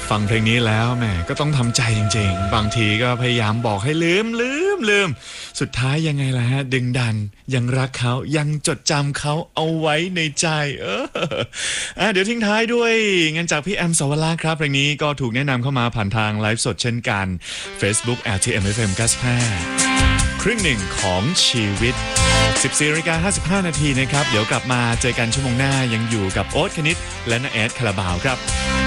ฟังเพลงนี้แล้วแหมก็ต้องทำใจจริงๆบางทีก็พยายามบอกให้ลืมสุดท้ายยังไงล่ะฮะดึงดันยังรักเขายังจดจำเขาเอาไว้ในใจเดี๋ยวทิ้งท้ายด้วยงานจากพี่แอมสวราครับเพลงนี้ก็ถูกแนะนำเข้ามาผ่านทางไลฟ์สดเช่นกัน Facebook RTM FM 95ครึ่งหนึ่งของชีวิต 14:55 นาทีนะครับเดี๋ยวกลับมาเจอกันชั่วโมงหน้ายังอยู่กับโอ๊ตคณิตและน้าแอดคาราบาวครับ